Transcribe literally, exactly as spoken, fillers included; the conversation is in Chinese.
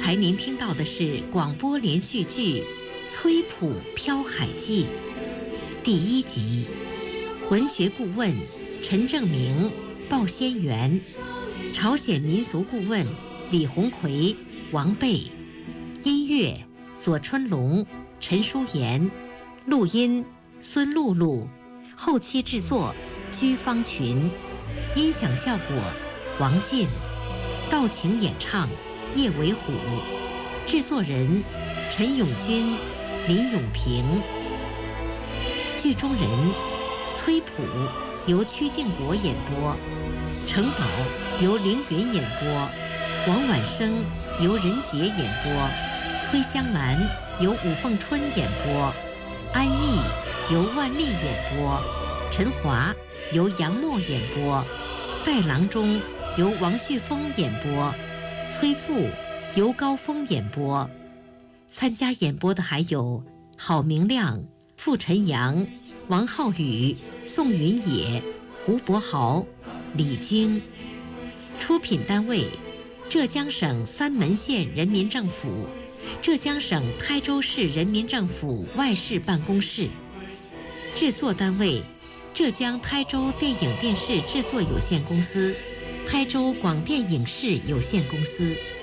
才您听到的是广播连续剧《崔普漂海记》第一集，文学顾问陈正明、鲍先元，朝鲜民俗顾问李鸿奎、王贝，音乐左春龙、陈淑妍，录音孙露露，后期制作居方群，音响效果王进，道情演唱叶伟虎，制作人陈永军、林永平。剧中人崔普由曲靖国演播，程宝由凌云演播，王婉生由任杰演播，崔香兰由武凤春演播，安逸由万丽演播，陈华由杨默演播，戴郎中由王旭峰演播，崔富由高峰演播。参加演播的还有郝明亮、傅晨阳、王浩宇、宋云野、胡博豪、李晶。出品单位：浙江省三门县人民政府、浙江省台州市人民政府外事办公室。制作单位：浙江台州电影电视制作有限公司、台州广电影视有限公司。